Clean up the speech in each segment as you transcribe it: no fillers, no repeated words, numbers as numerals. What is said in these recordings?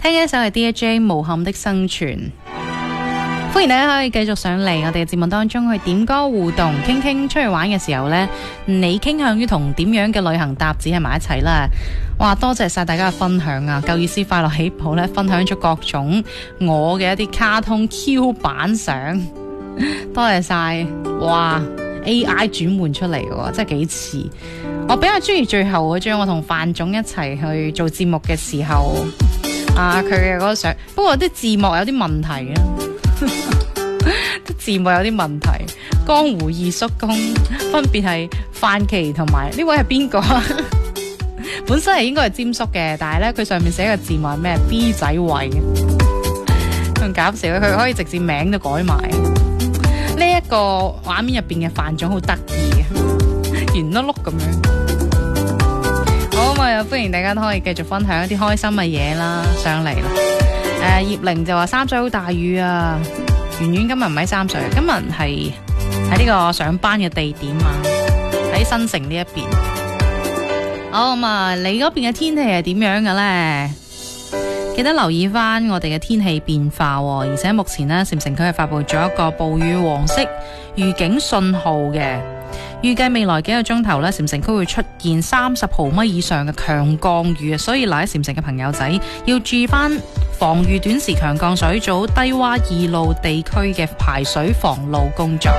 聽嘅一首係 DJ 無憾的生存。歡迎大家可以繼續上嚟我哋嘅節目當中去點歌互動，傾傾出去玩嘅時候呢，你傾向於同點樣嘅旅行搭子喺埋一齊啦？哇，多謝晒大家嘅分享啊！夠意思快樂起步呢，分享咗各種我嘅一啲卡通 Q 版相，多謝晒！哇 ，AI 轉換出嚟嘅，真係幾似。我比較中意最後嗰張，我同范總一齊去做節目嘅時候，佢嘅嗰個相，不過啲字幕有啲問題啊。啲字幕有啲問題，江湖二叔公分別係范琪同埋呢位係邊個啊？本身係應該係詹叔嘅，但係咧佢上面寫嘅字幕係咩 B 仔位，咁搞笑，佢可以直接名都改埋。呢一個畫面入邊嘅范總好得意嘅，圓碌碌咁樣。好啊，又歡迎大家都可以繼續分享一啲開心嘅嘢啦，上嚟啦。葉玲就話三水好大雨啊，圓圓今日唔喺三水，今日係喺呢個上班嘅地點啊，喺新城呢一邊。好咁啊，你嗰邊嘅天氣係點樣嘅呢？記得留意翻我哋嘅天氣變化，而且目前呢，禪城區係發布咗一個暴雨黃色預警信號嘅。預計未來幾個鐘頭呢，禪城區會出現30毫米以上嘅強降雨，所以留喺禪城嘅朋友仔要注意翻防禦短時強降水組低洼易路地區嘅排水防澇工作。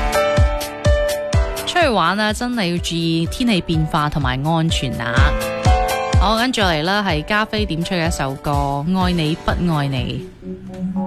出去玩啊，真係要注意天氣變化同埋安全啊！好，跟住嚟啦，係加菲點出嘅一首歌《愛你不愛你》。